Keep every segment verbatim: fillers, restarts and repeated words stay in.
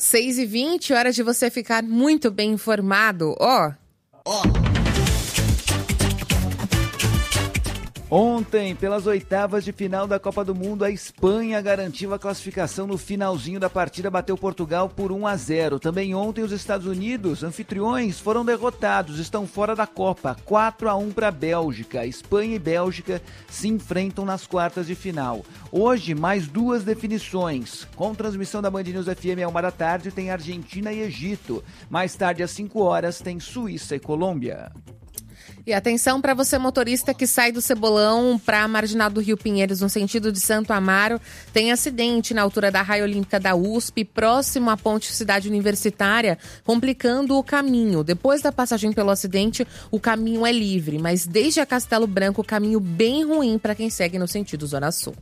seis e vinte, hora de você ficar muito bem informado. Ó. Ó. Ontem, pelas oitavas de final da Copa do Mundo, a Espanha garantiu a classificação no finalzinho da partida, bateu Portugal por um a zero. Também ontem os Estados Unidos, anfitriões, foram derrotados, estão fora da Copa, quatro a um para a Bélgica. Espanha e Bélgica se enfrentam nas quartas de final. Hoje, mais duas definições. Com transmissão da Band News F M à uma da tarde, tem Argentina e Egito. Mais tarde, às cinco horas, tem Suíça e Colômbia. E atenção para você motorista que sai do Cebolão para a Marginal do Rio Pinheiros no sentido de Santo Amaro. Tem acidente na altura da Raia Olímpica da U S P, próximo à Ponte Cidade Universitária, complicando o caminho. Depois da passagem pelo acidente, o caminho é livre, mas desde a Castelo Branco, o caminho bem ruim para quem segue no sentido Zona Sul.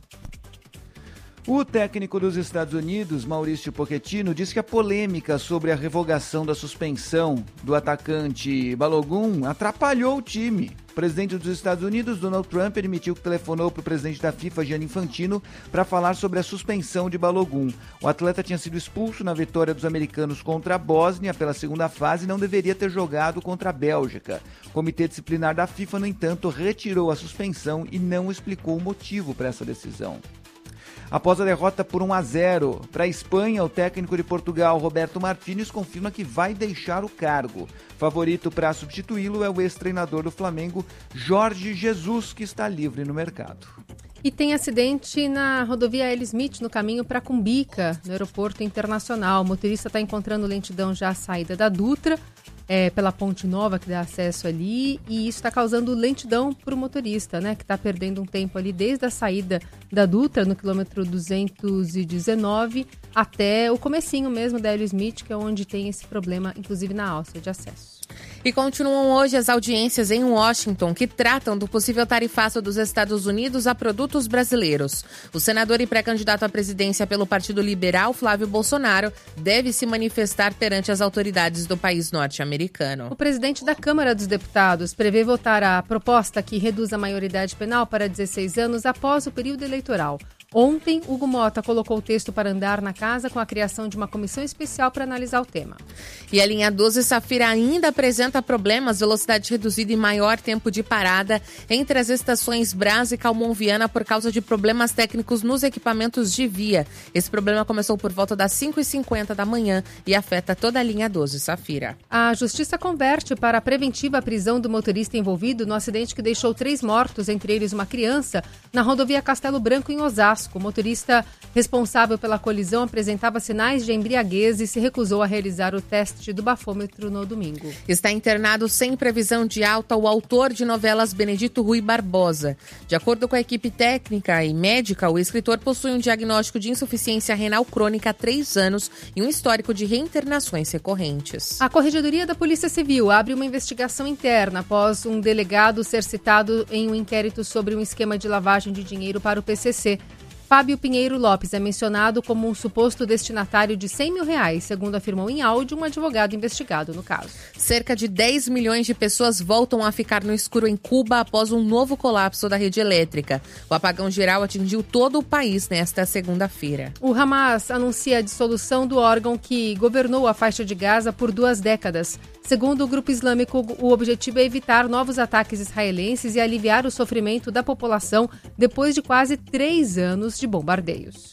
O técnico dos Estados Unidos, Maurício Pochettino, disse que a polêmica sobre a revogação da suspensão do atacante Balogun atrapalhou o time. O presidente dos Estados Unidos, Donald Trump, admitiu que telefonou para o presidente da FIFA, Gianni Infantino, para falar sobre a suspensão de Balogun. O atleta tinha sido expulso na vitória dos americanos contra a Bósnia pela segunda fase e não deveria ter jogado contra a Bélgica. O Comitê Disciplinar da FIFA, no entanto, retirou a suspensão e não explicou o motivo para essa decisão. Após a derrota por um a zero para a Espanha, o técnico de Portugal, Roberto Martínez, confirma que vai deixar o cargo. Favorito para substituí-lo é o ex-treinador do Flamengo, Jorge Jesus, que está livre no mercado. E tem acidente na rodovia L. Smith, no caminho para Cumbica, no aeroporto internacional. O motorista está encontrando lentidão já à saída da Dutra, é, pela ponte nova que dá acesso ali, e isso está causando lentidão para o motorista, né, que está perdendo um tempo ali desde a saída da Dutra, no quilômetro duzentos e dezenove, até o comecinho mesmo da L. Smith, que é onde tem esse problema, inclusive na alça de acesso. E continuam hoje as audiências em Washington que tratam do possível tarifaço dos Estados Unidos a produtos brasileiros. O senador e pré-candidato à presidência pelo Partido Liberal, Flávio Bolsonaro, deve se manifestar perante as autoridades do país norte-americano. O presidente da Câmara dos Deputados prevê votar a proposta que reduz a maioridade penal para dezesseis anos após o período eleitoral. Ontem, Hugo Mota colocou o texto para andar na casa com a criação de uma comissão especial para analisar o tema. E a linha doze Safira ainda apresenta problemas, velocidade reduzida e maior tempo de parada entre as estações Brás e Calmon Viana por causa de problemas técnicos nos equipamentos de via. Esse problema começou por volta das cinco e cinquenta da manhã e afeta toda a linha doze Safira. A Justiça converte para a preventiva a prisão do motorista envolvido no acidente que deixou três mortos, entre eles uma criança, na rodovia Castelo Branco, em Osasco. O motorista responsável pela colisão apresentava sinais de embriaguez e se recusou a realizar o teste do bafômetro no domingo. Está internado sem previsão de alta o autor de novelas Benedito Rui Barbosa. De acordo com a equipe técnica e médica, o escritor possui um diagnóstico de insuficiência renal crônica há três anos e um histórico de reinternações recorrentes. A Corregedoria da Polícia Civil abre uma investigação interna após um delegado ser citado em um inquérito sobre um esquema de lavagem de dinheiro para o P C C. Fábio Pinheiro Lopes é mencionado como um suposto destinatário de cem mil reais, segundo afirmou em áudio um advogado investigado no caso. Cerca de dez milhões de pessoas voltam a ficar no escuro em Cuba após um novo colapso da rede elétrica. O apagão geral atingiu todo o país nesta segunda-feira. O Hamas anuncia a dissolução do órgão que governou a faixa de Gaza por duas décadas. Segundo o grupo islâmico, o objetivo é evitar novos ataques israelenses e aliviar o sofrimento da população depois de quase três anos de bombardeios.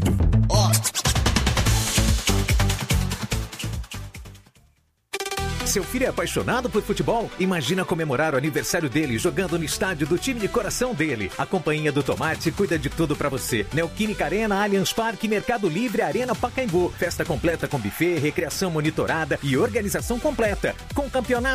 Seu filho é apaixonado por futebol? Imagina comemorar o aniversário dele jogando no estádio do time de coração dele. A Companhia do Tomate cuida de tudo pra você. Neoquímica Arena, Allianz Parque, Mercado Livre, Arena Pacaembu. Festa completa com buffet, recreação monitorada e organização completa. Com campeonato